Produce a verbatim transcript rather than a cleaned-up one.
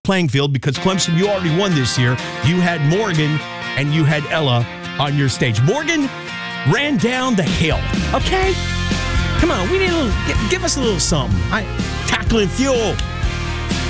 playing field because Clemson, you already won this year. You had Morgan and you had Ella on your stage. Morgan ran down the hill. Okay? Come on, we need a little, give, give us a little something. I, tackling fuel.